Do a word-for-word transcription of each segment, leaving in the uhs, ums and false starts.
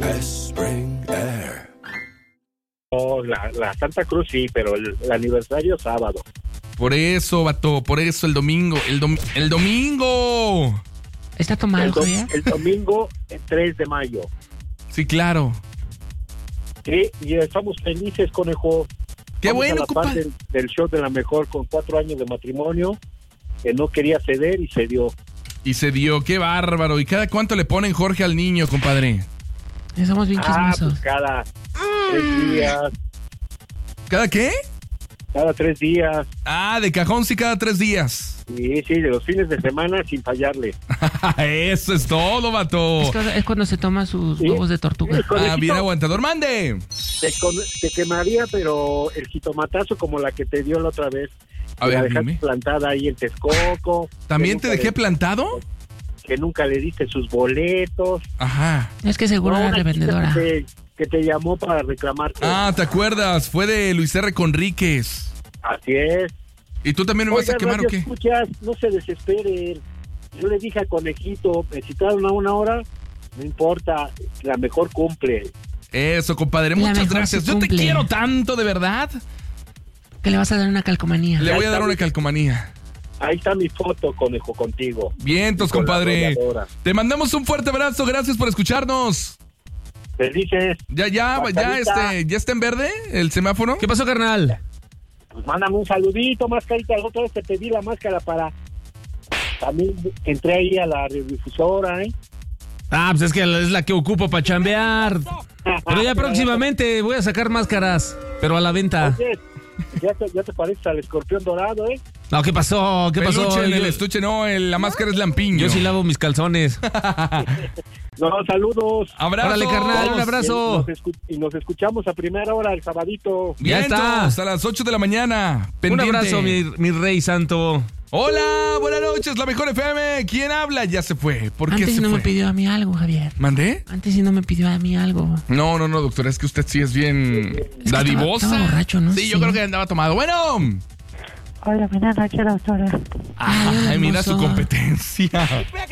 Spring Air. Oh, la, la Santa Cruz sí, pero el, el aniversario sábado. Por eso, vato, por eso el domingo, el, dom- el domingo. ¿Está tomado, El, do- Javier? el domingo el tres de mayo. Sí, claro. Sí, y estamos felices, conejo. Qué Vamos bueno, a la par compadre. del, del show de la mejor con cuatro años de matrimonio, que no quería ceder y se dio. Y se dio, qué bárbaro. ¿Y cada cuánto le ponen Jorge al niño, compadre? Ya somos bien Ah, chismosos. pues cada tres días, ¿Cada qué? cada tres días. Ah, de cajón sí cada tres días. Sí, sí, de los fines de semana sin fallarle. Eso es todo, vato. Es, que- es cuando se toma sus Sí. huevos de tortuga. Sí, conejito, Ah, bien aguantador, mande. Te, con- te quemaría, pero el jitomatazo como la que te dio la otra vez. A la ver, dejaste dime. plantada ahí en Texcoco. ¿También que te nunca dejé le- plantado? Que nunca le diste sus boletos. Ajá. Es que seguro No, era una chica revendedora. Que te, que te llamó para reclamarte. Ah, ¿te acuerdas? Fue de Luis R. Conríquez. Así es. ¿Y tú también me vas a Oigan, quemar o radio qué? escuchas, no se desesperen. Yo le dije a Conejito, me citaron a una hora, no importa, la mejor cumple. Eso, compadre, La muchas mejor gracias. se Yo te cumple. quiero tanto, de verdad. Que le vas a dar una calcomanía. Le Ya voy a está dar una bien. calcomanía. Ahí está mi foto, Conejo, contigo. Vientos, Con la compadre. arrolladora. Te mandamos un fuerte abrazo. Gracias por escucharnos. Felices. Ya, ya, ya, Mascarita. este, ¿ya está en verde el semáforo? ¿Qué pasó, carnal? Pues mándame un saludito, mascarita. La otra vez te pedí la máscara para... También entré ahí a la radiodifusora, ¿eh? Ah, pues es que es la que ocupo para chambear. Pero ya próximamente voy a sacar máscaras, pero a la venta. Oye, ya te, ya te pareces al escorpión dorado, ¿eh? No, ¿qué pasó? ¿Qué pasó? Peluche en el Yo, estuche, no, el- la máscara es lampiño. yo sí lavo mis calzones. No, saludos. Abrazo. Órale, carnal, un abrazo. Y nos, escu- y nos escuchamos a primera hora el sabadito. Ya está. Vientos, a las ocho de la mañana. Un Pendiente. abrazo, mi, mi rey santo. Hola, buenas noches, la mejor F M. ¿Quién habla? Ya se fue. ¿Por qué Antes se sí no fue? me pidió a mí algo, Javier. ¿Mandé? Antes sí no me pidió a mí algo. No, no, no, doctora, es que usted sí es bien que dadivosa. estaba- estaba borracho, ¿no? Sí, yo Sí. creo que andaba tomado. Bueno. Hola, buenas noches, doctora. Ay, hola, Ay, mira su hermoso. competencia.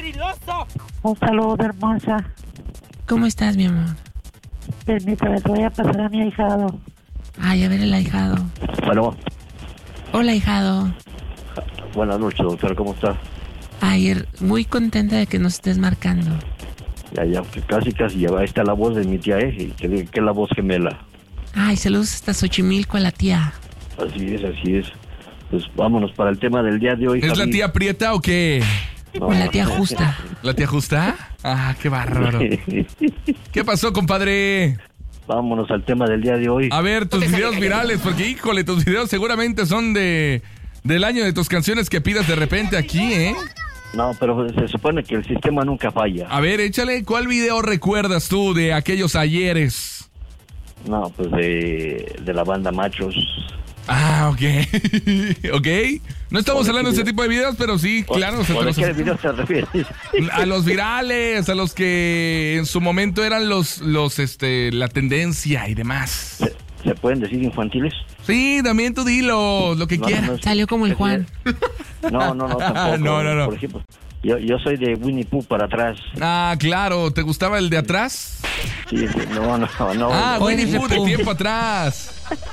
Un saludo, hermosa. ¿Cómo estás, mi amor? Permítame, te voy a pasar a mi ahijado. Ay, a ver el ahijado. Bueno, Hola, ahijado. buenas noches, doctor, ¿cómo está? Ay, er- muy contenta de que nos estés marcando. Ya, ya, pues, casi, casi, ya ahí está la voz de mi tía, ¿eh? Que, que es la voz gemela. Ay, saludos hasta Xochimilco a la tía. Así es, así es. Pues vámonos para el tema del día de hoy. ¿Es la Javi. tía Prieta o qué? No, O la tía Justa. ¿La tía Justa? Ah, qué bárbaro. ¿Qué pasó, compadre? Vámonos al tema del día de hoy. A ver, tus videos virales, porque híjole, tus videos seguramente son de del año de tus canciones que pidas de repente aquí, ¿eh? No, pero se supone que el sistema nunca falla. A ver, échale, ¿cuál video recuerdas tú de aquellos ayeres? No, pues de, de la banda Machos. Ah, ok. ok. No estamos hablando de ese tipo de videos, pero sí, claro. se ¿O de te qué los- video te refieres? A los virales, a los que en su momento eran los, los, este, la tendencia y demás. ¿Se, se pueden decir infantiles? Sí, también tú dilo, lo que No, quieras. no, Salió como el Juan. No, no, no, tampoco. No, no, no. Por ejemplo, yo, yo soy de Winnie Pooh para atrás. Ah, claro, ¿te gustaba el de atrás? Sí, sí, no, no, no. Ah, no, Winnie Winnie Pooh de Pooh. tiempo atrás.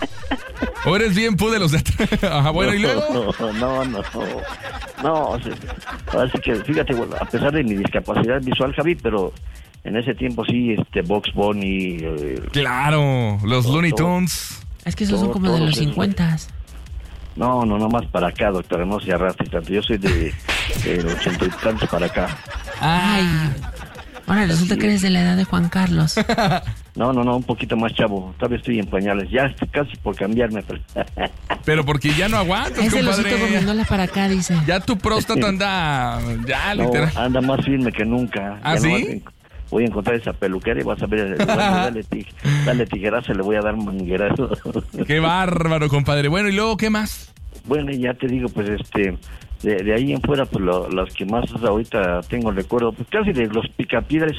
¿O eres bien Pooh de los de atrás? Ajá, bueno, ¿y luego? No, no, no. No, o sea, ahora sí que, fíjate, bueno, a pesar de mi discapacidad visual, Javi, pero en ese tiempo sí, este, Box Bunny, eh, Claro, los Todo, Looney todo. Tunes. Es que esos son Todo- como de todos los esos. cincuenta. no, no, no más para acá, doctora, no se arrastre tanto. Yo soy de, de ochenta y tantos para acá. Ay. Ahora resulta que eres de la edad de Juan Carlos. No, no, no, un poquito más chavo. Todavía estoy en pañales. Ya estoy casi por cambiarme. Pero... Pero porque ya no aguantas, Es el osito compadre. comiéndola para acá, dice. Ya tu próstata anda, ya, No, literal. anda más firme que nunca. ¿Ah, Ya sí? nomás en- Voy a encontrar esa peluquera y vas a ver, bueno, dale, ti- dale tijerazo, le voy a dar manguerazo. Qué bárbaro, compadre. Bueno, ¿y luego qué más? Bueno, ya te digo, pues este, de, de ahí en fuera, pues lo, los que más ahorita tengo recuerdo, pues casi de los Picapiedras